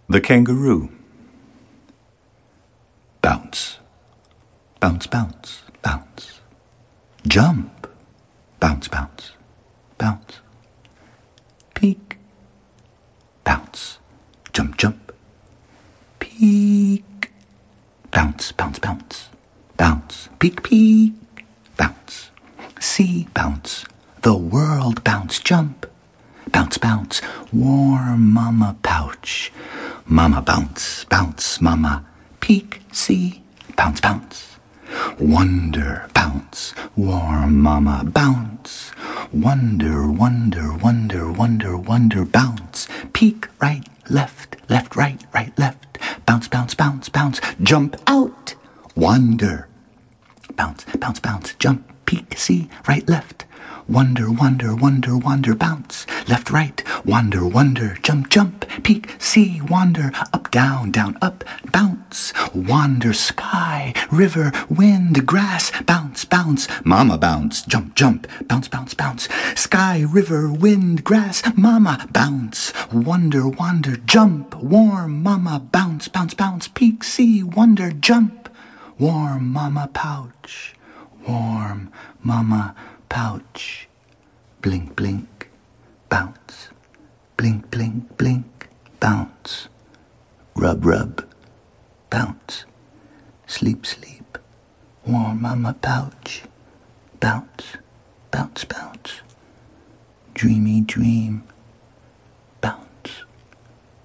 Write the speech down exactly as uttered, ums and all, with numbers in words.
The kangaroo. Bounce, bounce, bounce, bounce. Jump, bounce, bounce, bounce. Peek, bounce, jump, jump. Peek, bounce, bounce, bounce, bounce. Peek, peek, bounce. See, bounce. The world bounce, jump. Bounce, bounce, warm mama pouch. Mama bounce, bounce, mama. Peek, see, bounce, bounce. Wonder, bounce, warm mama bounce. Wonder, wonder, wonder, wonder, wonder, bounce. Peek, right, left, left, right, right, left. Bounce, bounce, bounce, bounce. Jump out. Wonder. Bounce, bounce, bounce. Jump, peek, see, right, left. Wonder, wonder, wonder, wonder, bounce. Left, right, wonder, wonder, jump, jump, peek, see, wander, up, down, down, up, bounce. Wander, sky, river, wind, grass, bounce, bounce, mama bounce, jump, jump, bounce, bounce, bounce. Sky, river, wind, grass, mama bounce. Wonder, wander, jump, warm, mama bounce, bounce, bounce, peek, see, wonder, jump. Warm mama pouch, warm mama pouch. Blink, blink, bounce. Blink, blink, blink, bounce. Rub, rub, bounce. Sleep, sleep, warm mama pouch. Bounce, bounce, bounce. Dreamy, dream,